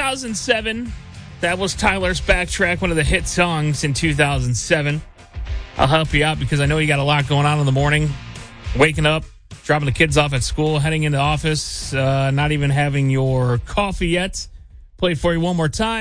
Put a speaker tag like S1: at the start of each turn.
S1: 2007. That was Tyler's Backtrack, one of the hit songs in 2007. I'll help you out because I know you got a lot going on in the morning. Waking up, dropping the kids off at school, heading into office, not even having your coffee yet. Play it for you one more time.